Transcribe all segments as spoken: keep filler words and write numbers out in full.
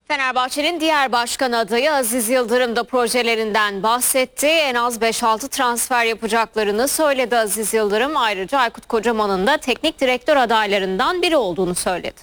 Fenerbahçe'nin diğer başkan adayı Aziz Yıldırım da projelerinden bahsetti. En az beş altı transfer yapacaklarını söyledi Aziz Yıldırım. Ayrıca Aykut Kocaman'ın da teknik direktör adaylarından biri olduğunu söyledi.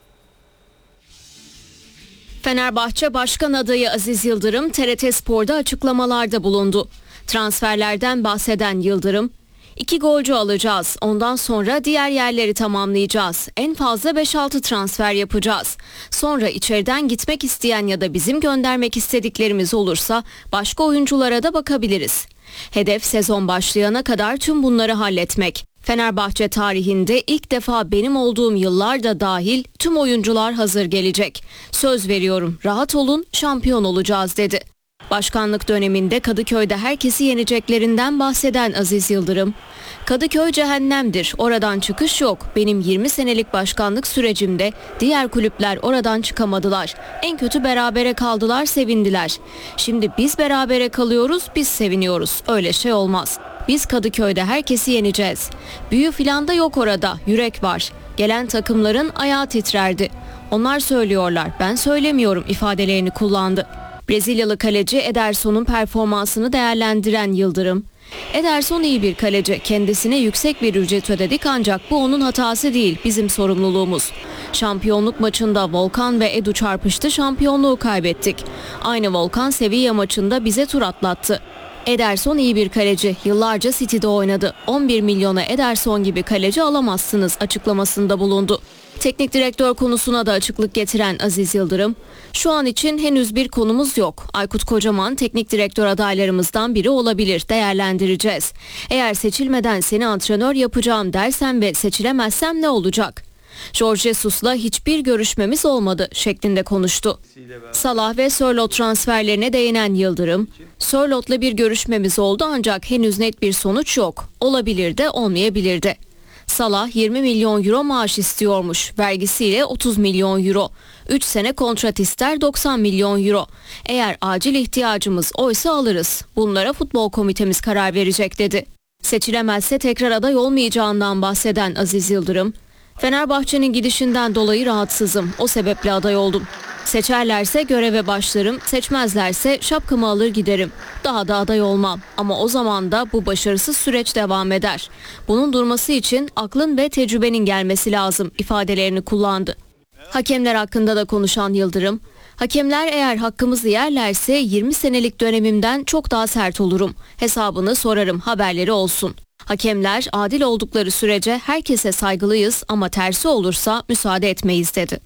Fenerbahçe Başkan adayı Aziz Yıldırım T R T Spor'da açıklamalarda bulundu. Transferlerden bahseden Yıldırım, İki golcü alacağız. Ondan sonra diğer yerleri tamamlayacağız. En fazla beş altı transfer yapacağız. Sonra içeriden gitmek isteyen ya da bizim göndermek istediklerimiz olursa başka oyunculara da bakabiliriz. Hedef sezon başlayana kadar tüm bunları halletmek. Fenerbahçe tarihinde ilk defa benim olduğum yıllar da dahil tüm oyuncular hazır gelecek. Söz veriyorum, rahat olun, şampiyon olacağız dedi. Başkanlık döneminde Kadıköy'de herkesi yeneceklerinden bahseden Aziz Yıldırım, Kadıköy cehennemdir, oradan çıkış yok. Benim yirmi senelik başkanlık sürecimde diğer kulüpler oradan çıkamadılar. En kötü berabere kaldılar, sevindiler. Şimdi biz berabere kalıyoruz, biz seviniyoruz. Öyle şey olmaz. Biz Kadıköy'de herkesi yeneceğiz. Büyü filan da yok orada, yürek var. Gelen takımların ayağı titrerdi. Onlar söylüyorlar, ben söylemiyorum ifadelerini kullandı. Brezilyalı kaleci Ederson'un performansını değerlendiren Yıldırım, Ederson iyi bir kaleci, kendisine yüksek bir ücret ödedik ancak bu onun hatası değil, bizim sorumluluğumuz. Şampiyonluk maçında Volkan ve Edu çarpıştı, şampiyonluğu kaybettik. Aynı Volkan Sevilla maçında bize tur atlattı. Ederson iyi bir kaleci, yıllarca City'de oynadı. on bir milyona Ederson gibi kaleci alamazsınız açıklamasında bulundu. Teknik direktör konusuna da açıklık getiren Aziz Yıldırım, şu an için henüz bir konumuz yok. Aykut Kocaman teknik direktör adaylarımızdan biri olabilir, değerlendireceğiz. Eğer seçilmeden seni antrenör yapacağım dersem ve seçilemezsem ne olacak? Jorge Jesus'la hiçbir görüşmemiz olmadı şeklinde konuştu. Salah ve Sörloth transferlerine değinen Yıldırım, Sörloth'la bir görüşmemiz oldu ancak henüz net bir sonuç yok. Olabilir de olmayabilir de. Salah yirmi milyon euro maaş istiyormuş, vergisiyle otuz milyon euro. üç sene kontrat ister, doksan milyon euro. Eğer acil ihtiyacımız oysa alırız. Bunlara futbol komitemiz karar verecek dedi. Seçilemezse tekrar aday olmayacağından bahseden Aziz Yıldırım, Fenerbahçe'nin gidişinden dolayı rahatsızım, o sebeple aday oldum. Seçerlerse göreve başlarım, seçmezlerse şapkamı alır giderim. Daha da aday olmam ama o zaman da bu başarısız süreç devam eder. Bunun durması için aklın ve tecrübenin gelmesi lazım ifadelerini kullandı. Hakemler hakkında da konuşan Yıldırım, hakemler eğer hakkımızı yerlerse yirmi senelik dönemimden çok daha sert olurum. Hesabını sorarım, haberleri olsun. Hakemler adil oldukları sürece herkese saygılıyız ama tersi olursa müsaade etmeyiz dedi.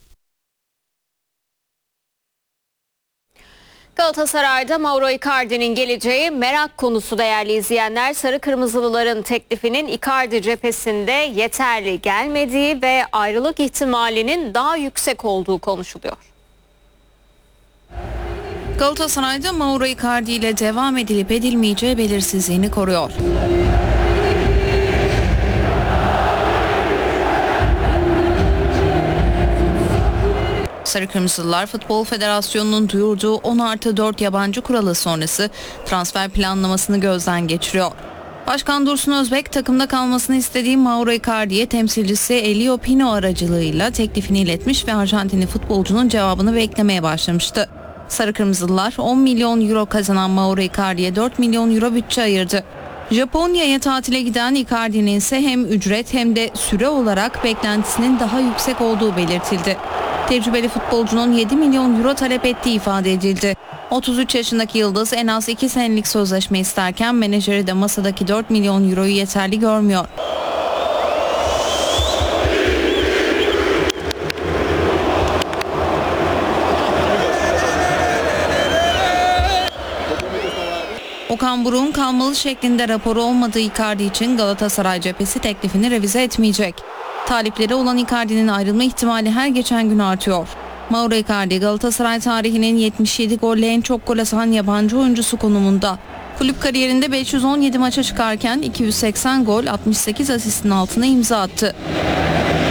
Galatasaray'da Mauro Icardi'nin geleceği merak konusu değerli izleyenler. Sarı Kırmızılıların teklifinin Icardi cephesinde yeterli gelmediği ve ayrılık ihtimalinin daha yüksek olduğu konuşuluyor. Galatasaray'da Mauro Icardi ile devam edilip edilmeyeceği belirsizliğini koruyor. Sarı Kırmızılılar Futbol Federasyonu'nun duyurduğu on artı dört yabancı kuralı sonrası transfer planlamasını gözden geçiriyor. Başkan Dursun Özbek takımda kalmasını istediği Mauro Icardi'ye temsilcisi Elio Pino aracılığıyla teklifini iletmiş ve Arjantinli futbolcunun cevabını beklemeye başlamıştı. Sarı Kırmızılılar on milyon euro kazanan Mauro Icardi'ye dört milyon euro bütçe ayırdı. Japonya'ya tatile giden Icardi'nin ise hem ücret hem de süre olarak beklentisinin daha yüksek olduğu belirtildi. Tecrübeli futbolcunun yedi milyon euro talep ettiği ifade edildi. otuz üç yaşındaki yıldız en az iki senelik sözleşme isterken menajeri de masadaki dört milyon euroyu yeterli görmüyor. Okan Buruk'un kalmalı şeklinde raporu olmadığı Icardi için Galatasaray cephesi teklifini revize etmeyecek. Talipleri olan Icardi'nin ayrılma ihtimali her geçen gün artıyor. Mauro Icardi Galatasaray tarihinin yetmiş yedi golle en çok gol atan yabancı oyuncusu konumunda. Kulüp kariyerinde beş yüz on yedi maça çıkarken iki yüz seksen gol, altmış sekiz asistin altına imza attı.